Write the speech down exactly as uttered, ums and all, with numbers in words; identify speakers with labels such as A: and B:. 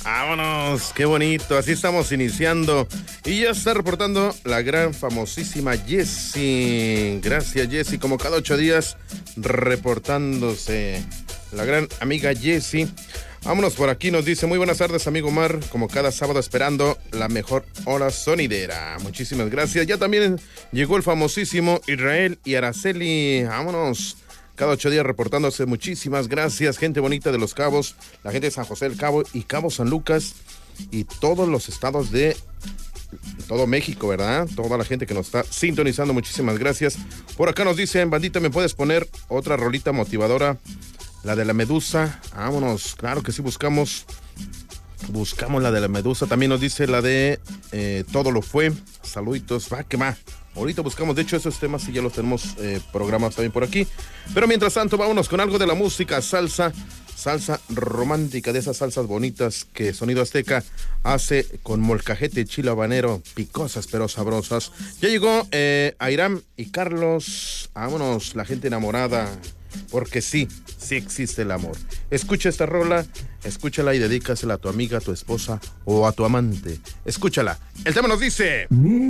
A: Vámonos, qué bonito, así estamos iniciando. Y ya está reportando la gran famosísima Jessie. Gracias, Jessie, como cada ocho días reportándose. La gran amiga Jessie. Vámonos por aquí, nos dice, muy buenas tardes, amigo Omar, como cada sábado esperando la mejor hora sonidera. Muchísimas gracias. Ya también llegó el famosísimo Israel y Araceli. Vámonos. Cada ocho días reportándose, muchísimas gracias, gente bonita de Los Cabos, la gente de San José del Cabo y Cabo San Lucas y todos los estados de todo México, ¿verdad? Toda la gente que nos está sintonizando, muchísimas gracias. Por acá nos dicen, bandita, ¿me puedes poner otra rolita motivadora? La de la Medusa, vámonos, claro que sí, buscamos, buscamos la de la Medusa. También nos dice la de eh, Todo lo fue, saluditos, va que va. Ahorita buscamos, de hecho, esos temas y ya los tenemos eh, programados también por aquí. Pero mientras tanto, vámonos con algo de la música, salsa, salsa romántica, de esas salsas bonitas que Sonido Azteca hace con molcajete, chile habanero, picosas pero sabrosas. Ya llegó eh, Airam y Carlos, vámonos, la gente enamorada, porque sí, sí existe el amor. Escucha esta rola, escúchala y dedícasela a tu amiga, a tu esposa o a tu amante. Escúchala. El tema nos dice...